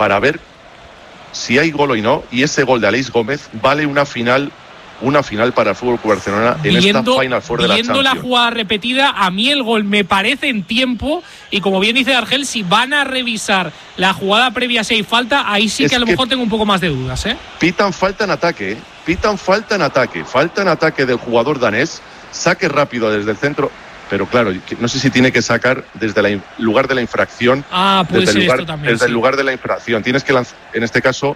para ver si hay gol o no, y ese gol de Aleix Gómez vale una final para el Fútbol Club Barcelona en esta Final Four de la Champions. Viendo la jugada repetida, a mí el gol me parece en tiempo, y como bien dice Argel, si van a revisar la jugada previa si hay falta, ahí sí que a lo mejor tengo un poco más de dudas, ¿eh? Pitan falta en ataque, falta en ataque del jugador danés, saque rápido desde el centro, pero claro, no sé si tiene que sacar desde el lugar de la infracción. Puede ser esto también. Desde el lugar de la infracción, tienes que lanzar, en este caso.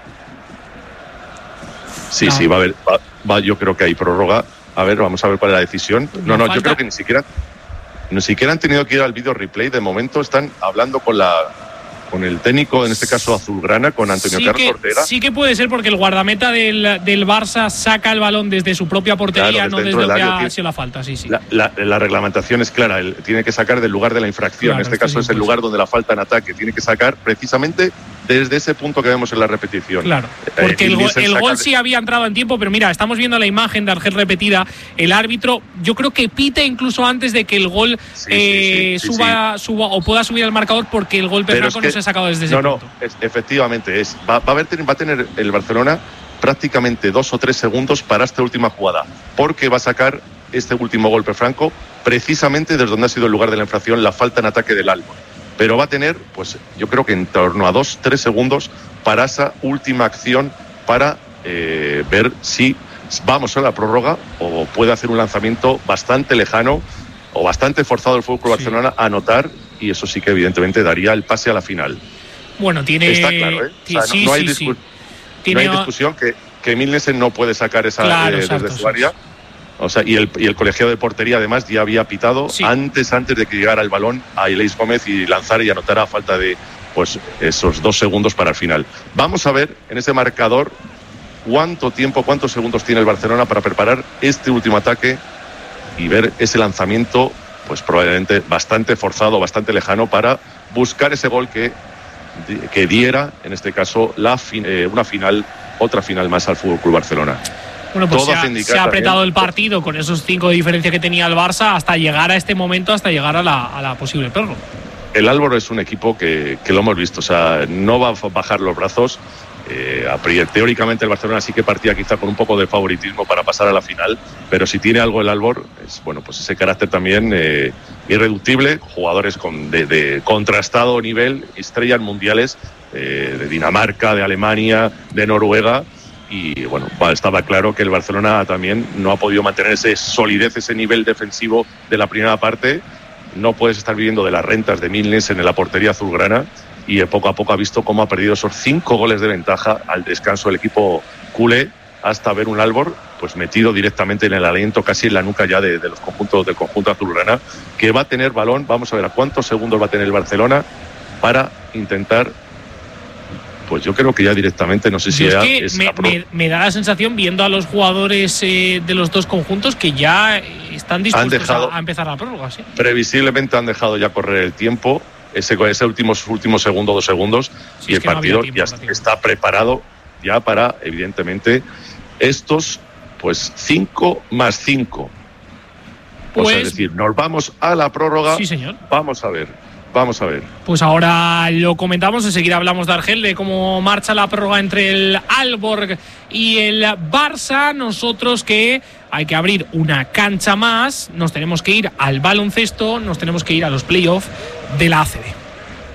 Sí, va a haber, yo creo que hay prórroga. A ver, vamos a ver cuál es la decisión. No, yo creo que ni siquiera han tenido que ir al video replay. De momento están hablando con el técnico, en este caso azulgrana, con Antonio Carlos Ortega. Sí que puede ser, porque el guardameta del Barça saca el balón desde su propia portería, no desde donde ha sido la falta. Sí. La reglamentación es clara, tiene que sacar del lugar de la infracción. En este caso es el lugar donde la falta en ataque. Tiene que sacar precisamente desde ese punto que vemos en la repetición. Claro, porque el gol sí había entrado en tiempo, pero mira, estamos viendo la imagen de Argel repetida. El árbitro, yo creo que pite incluso antes de que el gol suba o pueda subir al marcador, porque el golpe franco no se ha sacado desde ese punto. Efectivamente, va a tener el Barcelona prácticamente 2 o 3 segundos para esta última jugada, porque va a sacar este último golpe franco precisamente desde donde ha sido el lugar de la infracción, la falta en ataque del Alba. Pero va a tener, pues yo creo que en torno a 2-3 segundos para esa última acción, para ver si vamos a la prórroga o puede hacer un lanzamiento bastante lejano o bastante forzado el Fútbol Club Barcelona a anotar, y eso sí que evidentemente daría el pase a la final. Bueno, está claro, ¿eh? No hay discusión que Milnesen no puede sacar esa desde su área. O sea, y el colegiado de portería además ya había pitado antes de que llegara el balón a Aleix Gómez y lanzara y anotara a falta de esos 2 segundos para el final. Vamos a ver en ese marcador cuántos segundos tiene el Barcelona para preparar este último ataque y ver ese lanzamiento, pues probablemente bastante forzado, bastante lejano, para buscar ese gol que diera, en este caso, otra final más al Fútbol Club Barcelona. Bueno, pues se ha apretado el partido con esos 5 de diferencia que tenía el Barça hasta llegar a este momento, hasta llegar a la posible prórroga. El Aalborg es un equipo que lo hemos visto, o sea, no va a bajar los brazos. Teóricamente el Barcelona sí que partía quizá con un poco de favoritismo para pasar a la final, pero si tiene algo el Aalborg es pues ese carácter también irreductible, jugadores de contrastado nivel, estrellas mundiales de Dinamarca, de Alemania, de Noruega. Y bueno, estaba claro que el Barcelona también no ha podido mantener esa solidez, ese nivel defensivo de la primera parte. No puedes estar viviendo de las rentas de Milnesen en la portería azulgrana, y poco a poco ha visto cómo ha perdido esos 5 goles de ventaja al descanso el equipo culé, hasta ver un Aalborg pues metido directamente en el aliento, casi en la nuca ya del conjunto azulgrana, que va a tener balón. Vamos a ver a cuántos segundos va a tener el Barcelona para intentar. Pues yo creo que ya directamente, no sé si me da la sensación, viendo a los jugadores de los dos conjuntos, que ya están dispuestos a empezar la prórroga. ¿Sí? Previsiblemente han dejado ya correr el tiempo, ese último segundo, 2 segundos, y el partido ya está preparado ya para, evidentemente, estos 5 más 5. Es decir, nos vamos a la prórroga. Sí, señor. Vamos a ver. Pues ahora lo comentamos, enseguida hablamos de Argel, de cómo marcha la prórroga entre el Aalborg y el Barça. Nosotros, que hay que abrir una cancha más, nos tenemos que ir al baloncesto, nos tenemos que ir a los playoffs de la ACB.